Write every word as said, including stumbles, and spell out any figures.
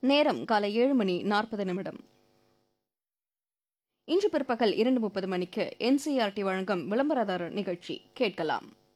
நேரம் காலை ஏழு மணி நாற்பது நிமிடம். இன்று பிற்பகல் இரண்டு முப்பது மணிக்கு என்சிஆர்டி வழங்கும் விளம்பரதாரர் நிகழ்ச்சி கேட்கலாம்.